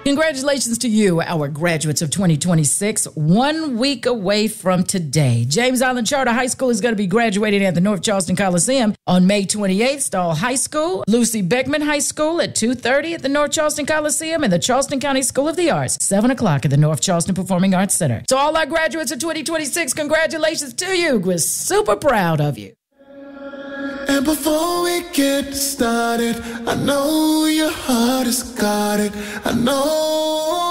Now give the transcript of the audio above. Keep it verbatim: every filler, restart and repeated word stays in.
Congratulations to you, our graduates of twenty twenty-six, one week away from today. James Island Charter High School is going to be graduating at the North Charleston Coliseum on May twenty-eighth. Stahl High School, Lucy Beckman High School at two thirty at the North Charleston Coliseum, and the Charleston County School of the Arts, seven o'clock at the North Charleston Performing Arts Center. To all our graduates of twenty twenty-six, congratulations to you. We're super proud of you. And before we get started, I know your heart has got it. I know